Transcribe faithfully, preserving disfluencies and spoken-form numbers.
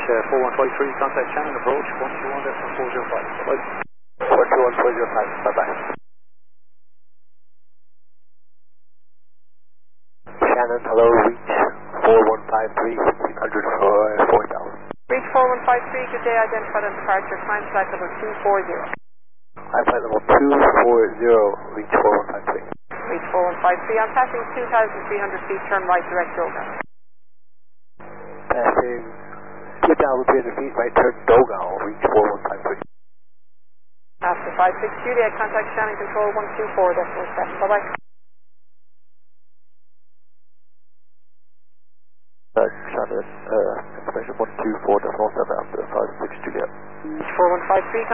uh, four one five three, contact Shannon, approach one two one decimal four zero five. Bye-bye. one two one four zero five, bye-bye. Shannon, hello, reach four one five three, sixteen hundred for four thousand. Reach four one five three, good day, identified on departure, climb flight level two four zero. Climb flight level two four zero, reach four one five three. Reach four one five three, I'm passing two thousand three hundred feet, turn right, direct Doga. Passing two thousand three hundred feet, right turn Dogal, reach four one five three. After five six Juliet, contact Shannon Control one two four decimal seven, bye-bye. Uh, Shannon, uh, information one two four decimal seven after five six Juliet. Reach four one five three,